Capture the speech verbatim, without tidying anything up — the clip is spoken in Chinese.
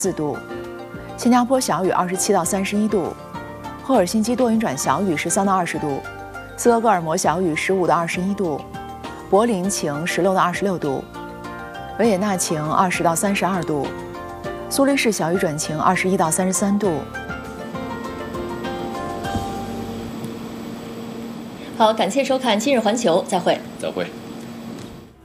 四度，新加坡小雨二十七到三十一度，赫尔辛基多云转小雨十三到二十度，斯德哥尔摩小雨十五到二十一度，柏林晴十六到二十六度，维也纳晴二十到三十二度，苏黎世小雨转晴二十一到三十三度。 好，感谢收看《今日环球》，再会。 再会。